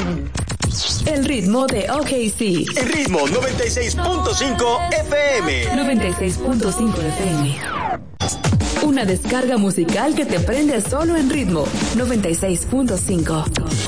El ritmo de OKC. El ritmo 96.5 FM. 96.5 FM. Una descarga musical que te prende solo en ritmo 96.5.